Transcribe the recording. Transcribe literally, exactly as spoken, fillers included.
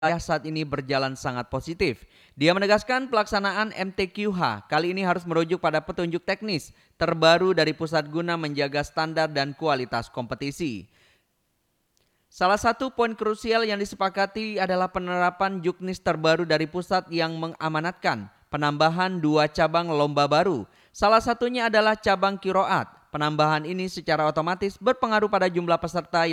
saat ini berjalan sangat positif. Dia menegaskan pelaksanaan M T Q H kali ini harus merujuk pada petunjuk teknis terbaru dari pusat guna menjaga standar dan kualitas kompetisi. Salah satu poin krusial yang disepakati adalah penerapan juknis terbaru dari pusat yang mengamanatkan penambahan dua cabang lomba baru. Salah satunya adalah cabang kiroat. Penambahan ini secara otomatis berpengaruh pada jumlah peserta